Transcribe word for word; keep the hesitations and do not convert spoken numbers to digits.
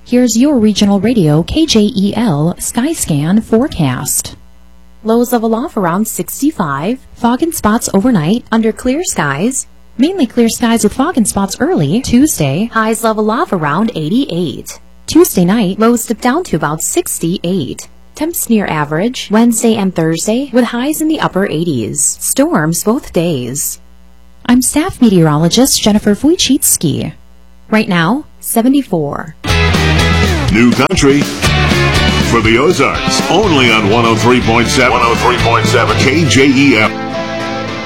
Here's your regional radio K J E L Skyscan forecast. Lows level off around sixty-five. Fog and spots overnight under clear skies. Mainly clear skies with fog and spots early Tuesday. Highs level off around eighty-eight. Tuesday night, lows dip down to about sixty-eight. Temps near average Wednesday and Thursday with highs in the upper eighties. Storms both days. I'm staff meteorologist Jennifer Wojcicki. Right now, seventy-four. New country for the Ozarks, only on one oh three point seven. one oh three point seven K J E L.